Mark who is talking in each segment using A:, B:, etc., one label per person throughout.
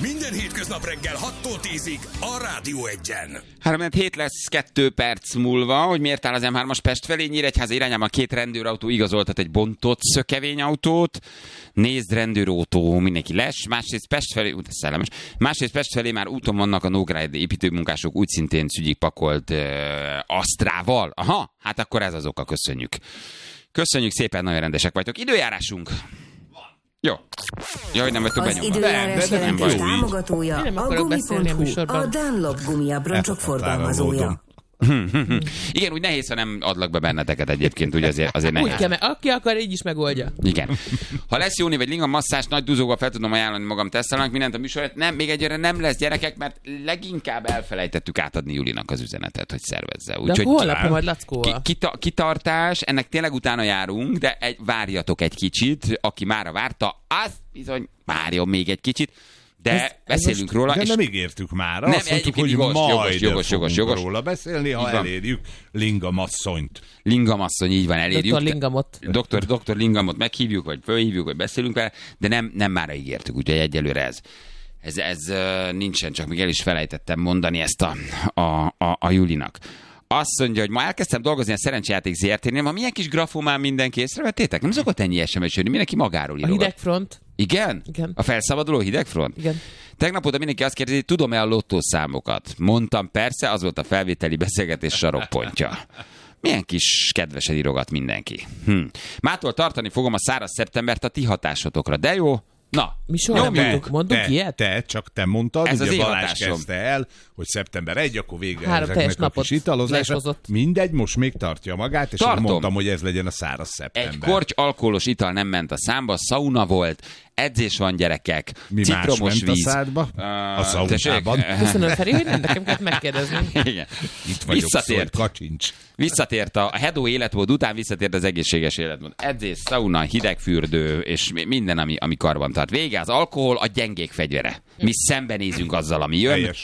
A: Minden hétköznap reggel 6-tól 10-ig a Rádió 1-en.
B: 3-7 lesz 2 perc múlva, hogy miért áll az M3-as Pest felé. Nyíregyháza irányában 2 rendőrautó igazoltat egy bontott szökevényautót. Nézd, rendőrautó, mindenki les. Másrészt Pest felé, szellemes. Másrészt Pest felé már úton vannak a Nógrád építőmunkások, úgy szintén szügyig pakolt Asztrával. Aha, hát akkor ez az oka, köszönjük. Köszönjük szépen, nagyon rendesek vagytok. Időjárásunk. Jó. Ja, hogy nem vagytok benyomva.
C: Az időjárás jelentés támogatója a Gumi.hu, a Dunlop gumiabroncsok forgalmazója.
B: Igen, úgy nehéz, ha nem adlak be benneteket egyébként, ugye azért nehéz.
D: Úgy kell, aki akar, így is megoldja.
B: Igen. Ha lesz Jóni vagy Linga masszás, nagy duzóval fel tudom ajánlani magam tesztelnek mindent a műsorát. Nem, még egyre nem lesz gyerekek, mert leginkább elfelejtettük átadni Julinak az üzenetet, hogy szervezze.
D: De holnapra majd Lackóval.
B: Kitartás, ennek tényleg utána járunk, de várjatok egy kicsit, aki mára várta, az bizony várjon még egy kicsit. De beszélünk róla.
E: De nem ígértük már.
B: Nem,
E: azt mondtuk, hogy
B: jogos.
E: róla beszélni, ha elérjük Linga masszonyt.
B: Linga masszony, így van, elérjük.
D: Dr. Lingamot.
B: Dr. Lingamot meghívjuk, vagy fölhívjuk, vagy beszélünk vele, de nem mára ígértük, úgyhogy egyelőre ez nincsen, csak még el is felejtettem mondani ezt a Julinak. Azt mondja, hogy ma elkezdtem dolgozni a Szerencsejáték ZRT-nél, ma milyen kis grafomán mindenki észrevettétek? Nem szokott ennyi SMS jönni, mindenki magáról írogat.
D: A hidegfront.
B: Igen?
D: Igen.
B: A felszabaduló hidegfront?
D: Igen.
B: Tegnap óta mindenki azt kérdezi, tudom-e a lottószámokat? Mondtam, persze, az volt a felvételi beszélgetés sarokpontja. Milyen kis kedvesen írogat mindenki. Mától tartani fogom a száraz szeptembert a ti hatásotokra, de jó? Na,
D: mi soha nem mondunk ilyet?
E: Te mondtad,
B: ez
E: ugye
B: az
E: Balázs kezdte el, hogy szeptember 1, akkor végre
D: 3 teljes
E: ezeknek a kis italozásra. Mindegy, most még tartja magát, és mondtam, hogy ez legyen a száraz szeptember.
B: Egy korty alkoholos ital nem ment a számba, szauna volt, edzés van, gyerekek,
E: mi
B: citromos
E: más ment
B: víz.
E: A szádba? A szaunában.
D: Köszönöm, Feri, hogy nem nekem kellett megkérdezni.
B: Igen.
E: Itt vagyok, szól, kacsincs.
B: Visszatért a hedó életmód után, visszatért az egészséges életmód. Edzés, szauna, hidegfürdő, és minden, ami karban tart. Vége az alkohol, a gyengék fegyvere. Mi szembenézünk azzal, ami jön.
E: Helyes.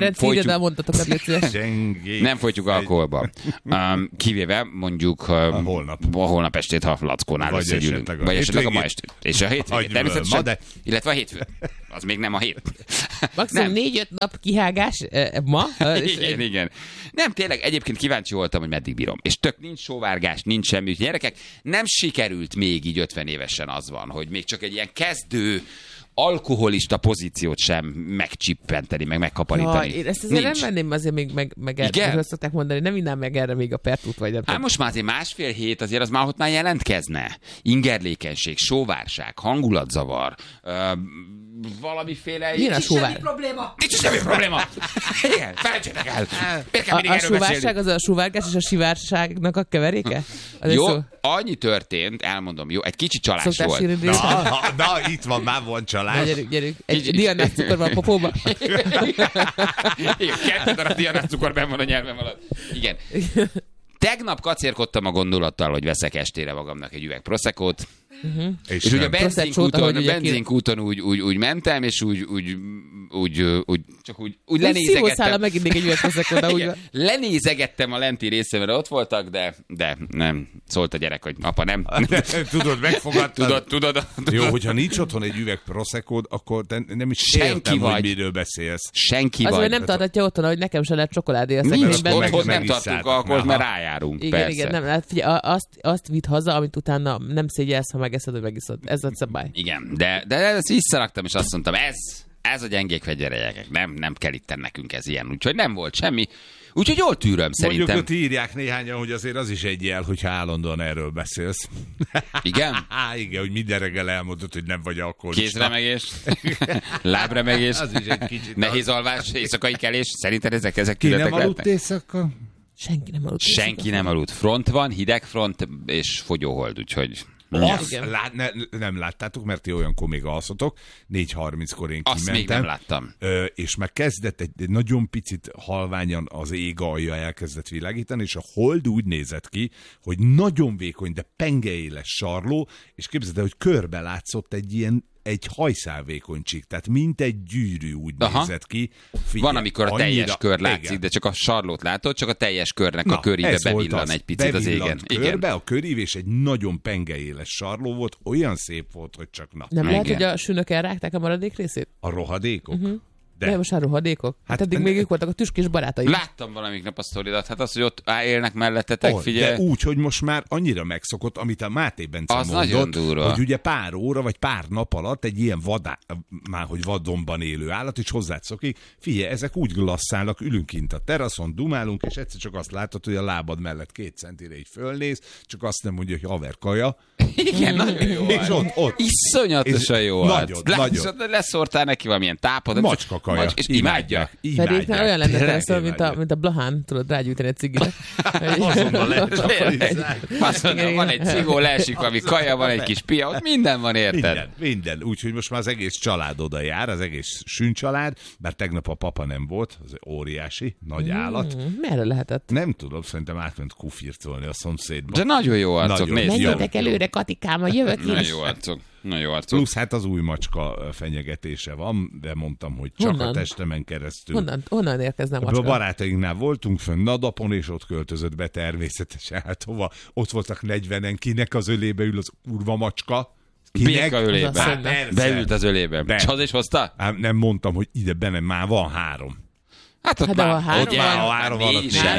B: Nem folytjuk alkoholba. Kivéve mondjuk holnap estét, ha Lackónál összegyűlünk. Vagy esetleg a ma estét. És a hétvégét természetesen. Illetve a hétfő. Az még nem a hét.
D: Maximum 4-5 nap kihágás ma.
B: Igen. Nem, tényleg egyébként kíváncsi voltam, hogy meddig bírom. És tök nincs sóvárgás, nincs semmi. Gyerekek, nem sikerült még így 50 évesen az van, hogy még csak egy ilyen kezdő alkoholista pozíciót sem megcsippenteni, meg megkaparítani.
D: Én ezt azért nem venném azért még meg erre, szokták mondani, nem innám meg erre még a pertút, vagy nem.
B: Hát most már azért 1,5 hét azért az már ott már jelentkezne. Ingerlékenység, sóvárság, hangulatzavar, valamiféle...
D: Milyen a sóvár?
B: Nincs semmi probléma! Igen, felejtsétek el! Miért kell mindig
D: a
B: erről beszélni?
D: sóvárság az a sóvárgás és a sivárságnak a keveréke?
B: Jó, annyi történt, elmondom, jó, egy kicsi csalás volt.
E: Na, itt van, már van csalás.
D: Gyerünk. Egy dianás cukor van a popóban.
B: Igen, 2 darab dianás cukor benn van a nyelvem alatt. Igen. Tegnap kacérkodtam a gondolattal, hogy veszek estére magamnak egy üveg Proseccót. És ugye a benzinkúton úgy mentem, és úgy lenézegettem.
D: megint még egy üveg Proseccót, úgy van.
B: Lenézegettem a lenti részemre, ott voltak, de nem. Szólt a gyerek, hogy apa nem.
E: Tudod, megfogadtad.
B: Tudod.
E: Jó, hogyha nincs otthon egy üveg Proseccód, akkor nem is értem, hogy miről beszélsz.
B: Senki
D: vagy.
B: Azért
D: nem tartatja otthon, hogy nekem se lehet csokoládé.
B: Nincs, otthon nem tartunk alkoholt, mert rájárunk.
D: Igen, nem, hát figyelj, azt vidd haza, amit utána nem szégyelsz, ha megeszed, hogy megiszod. Ez a szabály.
B: Igen, de ezt visszaraktam, és azt mondtam, ez a gyengék fegyverek, nem kell itt nekünk ez ilyen, úgyhogy nem volt semmi. Úgyhogy jól tűröm szerintem.
E: Mondjuk ott írják néhányan, hogy azért az is egy jel, hogyha állandóan erről beszélsz.
B: Igen?
E: Igen, hogy minden reggel elmondod, hogy nem vagy alkoholista.
B: Kézremegés, lábremegés,
E: az is egy kicsit
B: nehéz alvás, éjszakai kelés. Szerinted ezek
E: tünetek
B: lehetnek?
E: Nem aludt éjszaka?
D: Senki
B: nem aludt. Front van, hidegfront és fogyóhold, úgyhogy...
E: Nem láttátok, mert ti olyankor még alszotok. 4:30-kor én kimentem.
B: Azt még nem láttam.
E: És meg kezdett egy nagyon picit halványan az ég alja elkezdett világítani, és a hold úgy nézett ki, hogy nagyon vékony, de pengeéles sarló, és képzeld el, hogy körbe látszott egy ilyen egy hajszálvékony csík, tehát mint egy gyűrű úgy nézett ki. Figyelj,
B: van, amikor a teljes kör látszik, igen. De csak a sarlót látod, csak a teljes körnek a körébe bevillan egy picit az égen.
E: Körbe, a körív, és egy nagyon pengeéles sarló volt, olyan szép volt, hogy csak na.
D: Nem lehet, hogy a sünök elrágták a maradék részét?
E: A rohadékok?
D: De most már rohadékok? Hát eddig még ők voltak a tüskés barátai.
B: Láttam valamelyik nap a sztoridat, hát az, hogy ott élnek mellettetek, figyelj.
E: De úgy, hogy most már annyira megszokott, amit a Máté Bence mondott, hogy ugye pár óra, vagy pár nap alatt egy ilyen hogy vadonban élő állat, és hozzád szokik, figyelj, ezek úgy glasszálnak, ülünk kint a teraszon, dumálunk, és egyszer csak azt látod, hogy a lábad mellett 2 centire így fölnéz, csak azt nem mondja, hogy haverkaja.
B: Igen, nagyon jó.
E: És ott.
B: Iszonyatosan jó.
E: Nagyon.
B: Leszórtál neki valamilyen tápot.
E: Macska kaja.
B: És imádják.
D: Pedig már olyan lenne teresztől, mint a Blahán, tudod rágyújtani egy cigire.
E: Azonnal
B: lehet. Van egy cigó, leesik valami kaja, van egy kis pia, ott minden van, érted?
E: Minden. Úgyhogy most már az egész család oda jár, az egész sűncsalád, bár tegnap a papa nem volt, az óriási, nagy állat.
D: Merre lehetett?
E: Nem tudom, szerintem átment kufircolni a szomszédba.
B: De nagyon jó arcok, nézd.
D: Menjetek előre, Katikám, jövök is.
B: Nagyon jó arcok.
E: Plusz hát az új macska fenyegetése van, de mondtam, hogy csak a testemen keresztül.
D: Honnan érkezne a macska?
E: A barátainknál voltunk fönn Nadapon, és ott költözött be természetesen. Hát hova? Ott voltak 40-en, kinek az ölébe ül az urva macska?
B: Béka ölébe. Beült az ölébe. És haza is hozta?
E: Nem mondtam, hogy ide benne már van 3.
B: Hát ott már
E: három van.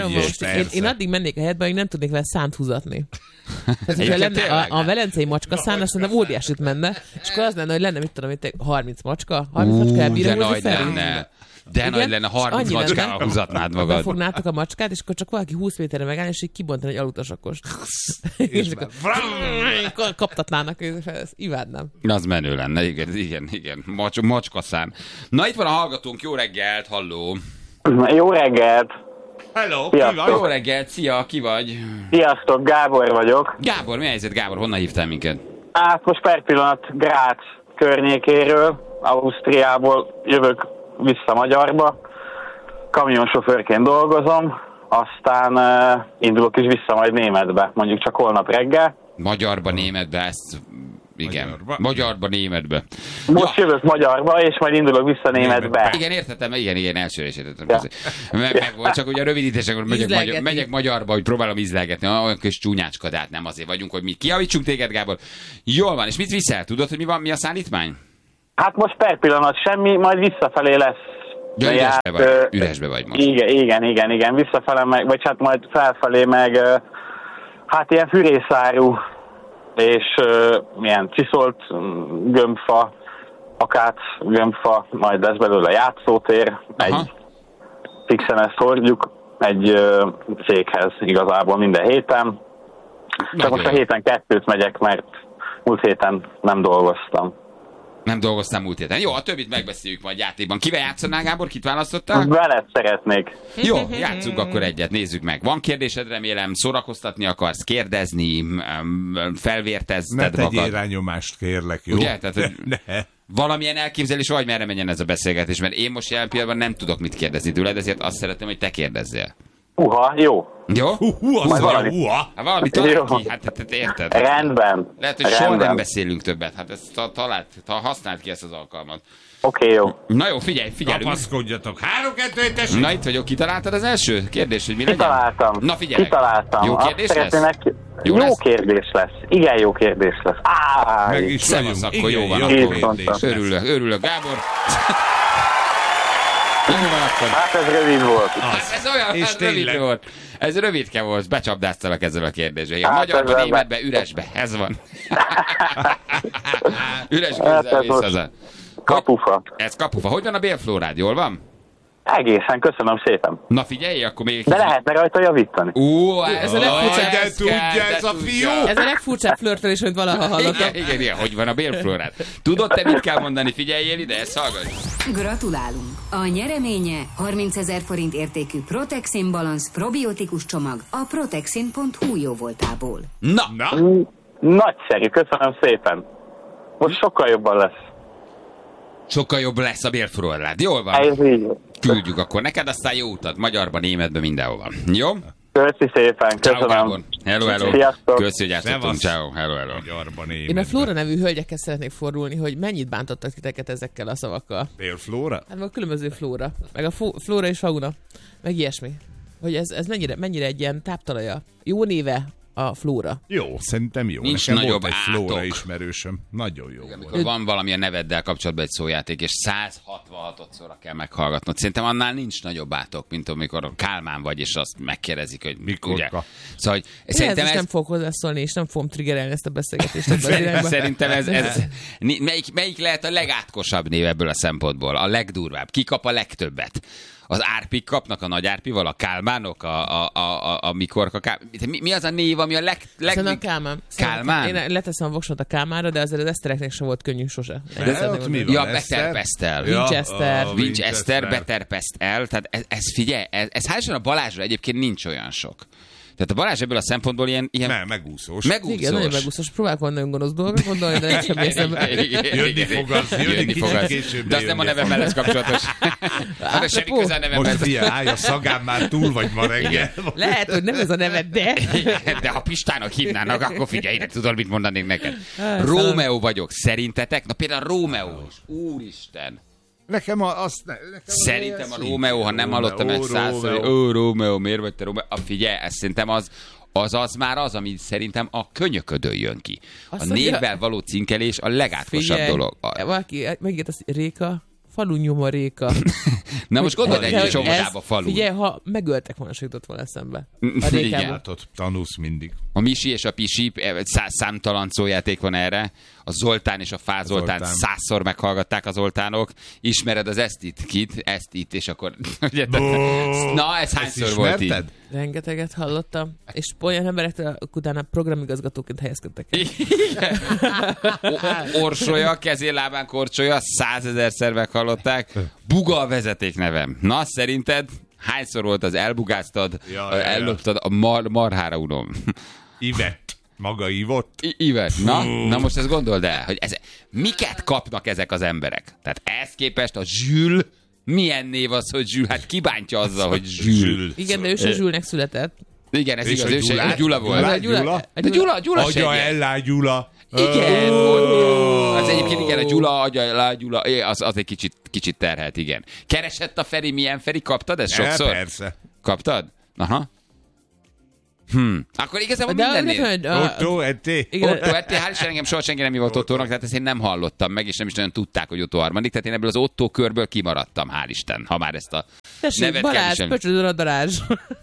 D: Én addig mennék a helyetbe, hogy nem tudnék vele szánt húzatni. Tehát, lenne a velencei macska szán, azt mondom, óriásit menne, és akkor az lenne, hogy lenne, mit tudom, 30 macska elbírom húzni felül.
B: De nagy lenne 30 macskával húzatnád magad.
D: Befognátok a macskát, és akkor csak valaki 20 méterre megállni, és így kibontani egy alutasakost. És akkor kaptatnának, ezt imádnám.
B: Az menő lenne, igen. Macskaszán. Na itt van a hallgatónk, jó reggelt, halló.
F: Jó reggelt.
E: Hello,
B: jó reggelt, szia, ki vagy?
F: Sziasztok, Gábor vagyok.
B: Gábor, mi a helyzet, Gábor, honnan hívtál minket?
F: Hát most per pillanat Grác környékéről, Ausztriából jövök vissza Magyarba. Kamionsofőrként dolgozom, aztán indulok is vissza majd Németbe, mondjuk csak holnap reggel.
B: Magyarba, Németbe, ezt... Igen, Magyarba, Németbe.
F: Most jövök Magyarba, és majd indulok vissza Németbe.
B: Igen, értettem, igen, elsőre is értettem. Ja. Meg volt, csak ugye a rövidítésekor megyek Magyarba, hogy próbálom ízlelgetni, olyan kis csúnyácska, de hát nem azért vagyunk, hogy mi kijavítsunk téged, Gábor. Jól van, és mit viszel? Tudod, hogy mi a szállítmány?
F: Hát most per pillanat semmi, majd visszafelé lesz.
B: Ja, üresbe vagy most.
F: Igen, visszafele meg, vagy hát majd felfelé meg, hát ilyen fűrészáru, és milyen csiszolt gömbfa, akác gömbfa, majd lesz belőle játszótér, egy fixen ezt hordjuk, egy céghez igazából minden héten. Csak most a héten 2 megyek, mert múlt héten nem dolgoztam.
B: Nem dolgoztam múlt héten. Jó, a többit megbeszéljük majd játékban. Kivel játszanál, Gábor? Kit választottál?
F: Veled szeretnék.
B: Jó, játsszunk akkor egyet, nézzük meg. Van kérdésed, remélem, szórakoztatni akarsz, kérdezni, felvértezted magad.
E: Ne tegyél rányomást, kérlek, jó?
B: Ugye? Tehát, valamilyen elképzelés vagy merre menjen ez a beszélgetés, mert én most jelen pillanatban nem tudok mit kérdezni tőled, ezért azt szeretném, hogy te kérdezzél.
F: Jó.
B: Jó?
E: Az
B: valami talán ki, hát érted?
F: Rendben.
B: Lehet, hogy soha nem beszélünk többet, hát ezt használd ki ezt az alkalmat.
F: Oké, jó.
B: Na jó, figyelünk.
E: Kapaszkodjatok. 3-2-1-es.
B: Na itt vagyok, kitaláltad az első kérdés, hogy mi legyen?
F: Kitaláltam.
B: Na figyelj.
F: Jó
B: kérdés lesz?
F: Jó kérdés lesz. Igen, jó kérdés lesz.
E: Meg is
B: vagyunk. Akkor jó van. Örülök, Gábor.
F: Hát ez rövid volt.
B: Ez olyan rövid volt. Ez rövidke volt, becsapdáztalak ezzel a kérdéssel. A magyarban, németben, üresbe. Ez van. Üres kézzel mész haza.
F: Kapufa.
B: Ez kapufa. Hogy van a bélflórád? Jól van?
F: Egészen, köszönöm szépen.
B: Na figyelj, akkor még...
F: De lehetne rajta javítani.
D: Ez a legfurcsább.
E: De tudja ez a fiú!
D: Ez a legfurcsább flörtölés, amit valaha hallottam.
B: Igen, hogy van a bélflórád. Tudod te, mit kell mondani? Figyeljél ide, ezt hallgass.
C: Gratulálunk! A nyereménye 30 000 forint értékű Protexin Balance probiotikus csomag a protexin.hu jóvoltából.
B: Na!
F: Nagyszerű, köszönöm szépen. Most sokkal jobban lesz.
B: Sokkal jobb lesz a bélflórád. Jól van.
F: Ez így.
B: Küldjük akkor neked, aztán jó utat. Magyarban, Németben, mindenhova. Jó?
F: Köszi szépen, köszönöm.
B: Hello.
F: Sziasztok.
B: Köszi, hogy játszottunk. Ciao. Hello.
D: Én a Flóra nevű hölgyekhez szeretnék fordulni, hogy mennyit bántottak titeket ezekkel a szavakkal.
E: Például Flóra?
D: Hát a különböző Flóra, meg a Flóra és Fauna, meg ilyesmi. Hogy ez mennyire egy ilyen táptalaja. Jó néve a Flóra.
E: Jó, szerintem jó.
B: Nincs
E: nekem
B: nagyobb
E: volt egy Flóra
B: átok.
E: ismerősöm. Nagyon jó.
B: Amikor van valami a neveddel kapcsolatban egy szójáték, és 166-szorra kell meghallgatnod. Szerintem annál nincs nagyobb átok, mint amikor Kálmán vagy, és azt megkérdezik, hogy
E: mikorka.
B: Szóval, szerintem
D: ez nem fogok hozzászólni, és nem fogom triggerelni ezt a beszélgetést.
B: Szerintem ez melyik lehet a legátkosabb név ebből a szempontból? A legdurvább? Ki kap a legtöbbet? Az árpik kapnak a nagy árpival, a Kálmánok, a mikorka. Mi az a név, ami a
D: Szerintem a Kálmán.
B: Kálmán?
D: Én leteszem a voksot a Kálmánra, de azért az Esztereknek sem volt könnyű sose.
B: Beterpesztel. Winchester, beterpesztel. Tehát ez figyelj, ez hál' a Balázsra egyébként nincs olyan sok. Tehát a Balázs ebből a szempontból ilyen...
E: Megúszós.
D: Igen, nagyon megúszós. Próbálok van nagyon gonosz dolgok gondolni, de nincs semmi eszembe.
E: Jönni fog az.
B: De az nem a nevemmel lesz kapcsolatos. Hát semmi köze a nevemmel.
E: Most figyelj, állj, a szagám már túl vagy ma reggel.
D: Lehet, hogy nem ez a neved, de...
B: De ha Pistának hívnának, akkor figyelj, tudod, mit mondanék neked. Rómeó vagyok. Szerintetek? Na például Rómeó is. Úristen.
E: Nekem
B: Szerintem a Rómeó, ha nem hallottam egy 100-szor, Rómeó, miért vagy te Rómeó? Figyelj, ez szerintem az már az, ami szerintem a könyöködön jön ki. A névvel való cinkelés a legátkosabb dolog.
D: Valaki megírt azt, Réka, falu nyoma Réka.
B: Na most gondold egy csomadába falu.
D: Figyelj, ha megöltek volna, se jutott volna eszembe.
B: Igen.
E: Tanulsz mindig.
B: A Misi és a Pisi, számtalan szójáték van erre. A Zoltán és a Fázoltán 100-szor meghallgatták az Zoltánok. Ismered az Ezt-itt, és akkor... Na, ez hányszor volt így?
D: Rengeteget hallottam, és olyan emberektől utána programigazgatóként helyezkedtek el.
B: Orsolya, kezén-lábán korcsolya, 100 000-szer meghallották. Buga a vezetéknevem. Na, szerinted hányszor volt az elbugáztad, elloptad a marhára unom?
E: Ivett. Maga ívott?
B: Ivett. Na most ezt gondold el, hogy miket kapnak ezek az emberek? Tehát ehhez képest a Jules, milyen név az, hogy Jules? Hát kibántja azzal, hogy Jules.
D: Igen, de ő se Jules-nek született.
B: Igen, ez igaz, ő se Gyula volt.
E: Gyula?
B: De Gyula se.
E: Agya ellá Gyula.
B: Igen, az egyébként igen, a Gyula, agya, Gyula, az egy kicsit terhelt, igen. Keresett a Feri, milyen Feri? Kaptad ezt sokszor?
E: Persze.
B: Kaptad? Aha. Akkor igazából mindennél.
E: Otto Etté,
B: hál' Isten, engem soha senki nem hívott Ottónak, tehát ezt én nem hallottam meg, és nem is nagyon tudták, hogy Otto harmadik, tehát én ebből az Otto körből kimaradtam, hál' Isten, ha már ezt a nevet
D: Balázs, pöcsödön a darázs.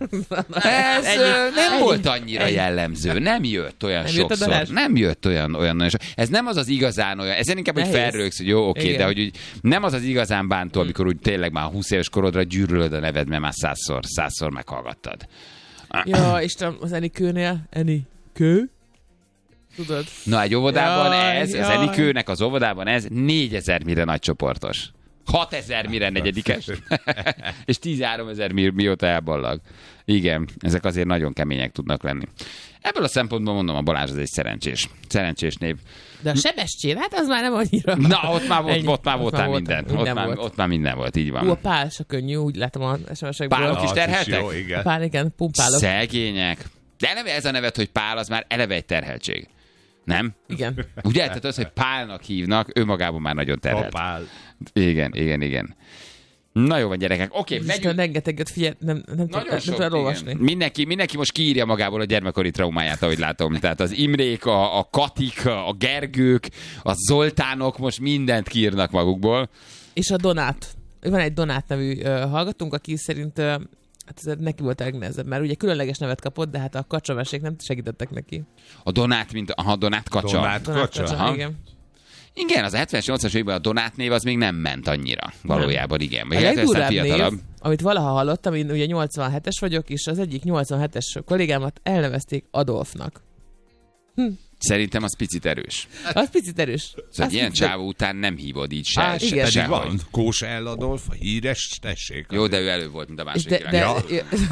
B: Ez nem volt annyira jellemző, nem jött olyan sokszor. Nem jött olyan nagyon sok. Ez nem az igazán olyan, ezen inkább, hogy felrögsz, hogy jó, oké, de hogy úgy, nem az igazán bántó, amikor úgy tényleg már 20 éves korodra gyűrölöd a neved, mert már 100-szor meghallgattad.
D: Ja, Isten, az Enikőnél, Enikő? Tudod?
B: Na, egy óvodában az Enikőnek az óvodában ez 4000 mire nagy csoportos. 6000 mire negyedikes. És 13 000 mióta elballag. Igen, ezek azért nagyon kemények tudnak lenni. Ebből a szempontból mondom, a Balázs az egy szerencsés név.
D: De a Sebestyén, hát az már nem annyira.
B: Na, ott már voltál minden. Ott már minden volt, így van.
D: A Pál se könnyű, úgy látom a SMS-ekből.
B: Pálok is terheltek?
D: A Pál, igen, pumpálok.
B: Szegények. De eleve ez a nevet, hogy Pál, az már eleve egy terheltség. Nem?
D: Igen.
B: Ugye? Tehát az, hogy Pálnak hívnak, ő magában már nagyon terhelt.
E: Pál.
B: Igen. Na jó van, gyerekek. Oké, megyünk.
D: Rengeteget, figyelj, nem tudom elolvasni.
B: Mindenki most kiírja magából a gyermekkori traumáját, ahogy látom. Tehát az Imrék, a Katik, a Gergők, a Zoltánok most mindent kiírnak magukból.
D: És a Donát. Van egy Donát nevű hallgatónk, aki szerint hát ez neki volt a legnehezebb, mert ugye különleges nevet kapott, de hát a kacsamesék nem segítettek neki.
B: A Donát, Donát Kacsa.
E: Donát Kacsa.
D: Igen.
B: Igen, az a 70-es, 80-as években a Donát név az még nem ment annyira. Valójában igen.
D: A legdurvább név, amit valaha hallottam, én ugye 87-es vagyok, és az egyik 87-es kollégámat elnevezték Adolfnak.
B: Szerintem az picit erős.
D: Az picit erős.
B: Szóval ilyen csávó után nem hívod így se.
D: Igen.
E: Van Kósa Adolf, a híres tessék.
B: Jó, de ő előbb volt, mint a második világháború.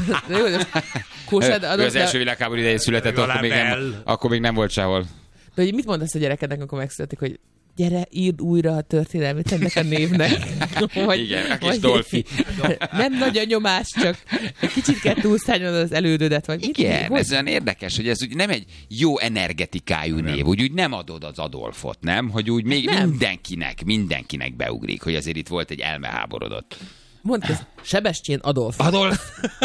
B: Ő az első világháború idején született, akkor még nem volt sehol.
D: De hogy mit mondasz a gyerekednek, amikor megszületik, hogy gyere, írd újra a történelmét ennek a névnek.
B: Igen, a kis Dolfi.
D: Nem nagy a nyomás, csak egy kicsit kell túlszányolni az elődödet. Vagy
B: igen, ez olyan érdekes, hogy ez úgy nem egy jó energetikájú név, úgy nem adod az Adolfot, nem? Hogy úgy még nem. mindenkinek beugrik, hogy azért itt volt egy elmeháborodott.
D: Mondd ezt, Sebestyén Adolf.
B: Adolf!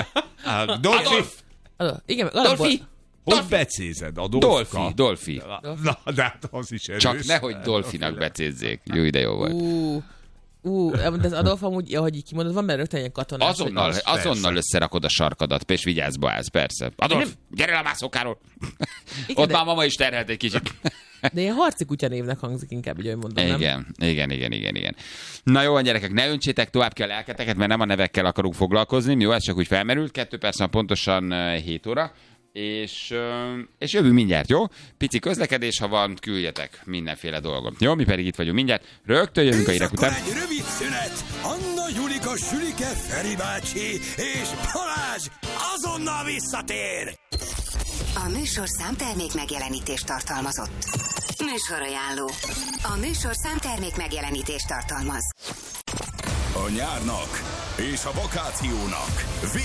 D: Igen,
B: Dolfi!
E: Hogy becézed?
B: Dolfi.
E: Na, de hát az is erős.
B: Csak nehogy Dolfinak becézzék. Jó, de jó volt.
D: De az Adolf amúgy, ahogy így kimondod, van benne rögtön ilyen katonás.
B: Azonnal összerakod a sarkadat, és vigyázz, állsz, persze. Adolf, gyere le a mászókáról! Ott már mama is terhelt egy kicsit.
D: De ilyen harci kutya névnek hangzik inkább, így, hogy mondom,
B: nem? Igen. Na jó, gyerekek, ne öntsétek tovább ki a lelketeket, mert nem a nevekkel akarunk foglalkozni. Jó, ez csak úgy felmerült. 2 perc pontosan 7 óra. És jövünk mindjárt, jó? Pici közlekedés, ha van, küldjetek mindenféle dolgot. Jó, mi pedig itt vagyunk mindjárt. Rögtön jövünk a hírek után.
A: Egy rövid szünet. Anna, Julika, Sülike, Feri bácsi és Balázs azonnal visszatér.
C: A műsor számtermék megjelenítést tartalmazott. Műsorajánló. A műsor számtermék megjelenítést tartalmaz.
A: A nyárnak és a vakációnak